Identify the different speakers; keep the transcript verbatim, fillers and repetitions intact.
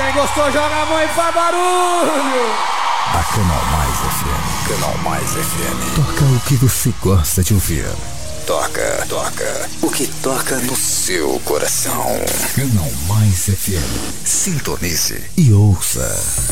Speaker 1: Quem gostou, joga a mão e faz barulho.
Speaker 2: A Canal Mais F M. Canal Mais F M. Toca o que você gosta de ouvir. Toca, toca. O que toca no seu coração. Canal Mais F M. Sintonize e ouça.